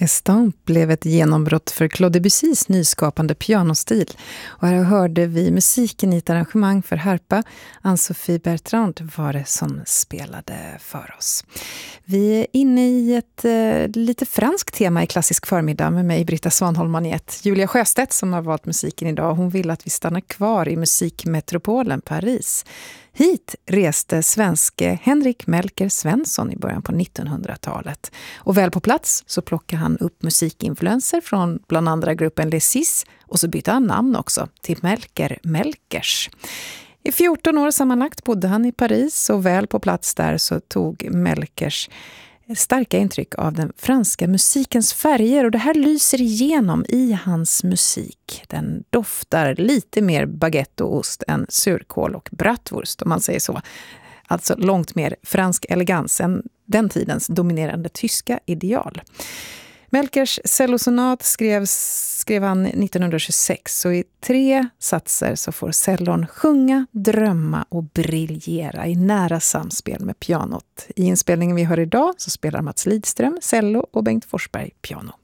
Estampe blev ett genombrott för Claude Debussys nyskapande pianostil. Och här hörde vi musiken i ett arrangemang för harpa. Anne-Sophie Bertrand var det som spelade för oss. Vi är inne i ett lite franskt tema i klassisk förmiddag med mig, Britta Svanholm-Maniet. Julia Sjöstedt som har valt musiken idag, hon vill att vi stannar kvar i musikmetropolen Paris. Hit reste svenske Henrik Melker Svensson i början på 1900-talet. Och väl på plats så plockade han upp musikinfluenser från bland andra gruppen Les Six och så bytte han namn också till Melker Melkers. I 14 år sammanlagt bodde han i Paris och väl på plats där så tog Melkers starka intryck av den franska musikens färger och det här lyser igenom i hans musik. Den doftar lite mer baguette och ost än surkål och bratwurst om man säger så. Alltså långt mer fransk elegans än den tidens dominerande tyska ideal. Melkers cellosonat skrev han 1926 och i 3 satser så får cellon sjunga, drömma och briljera i nära samspel med pianot. I inspelningen vi hör idag så spelar Mats Lidström cello och Bengt Forsberg piano.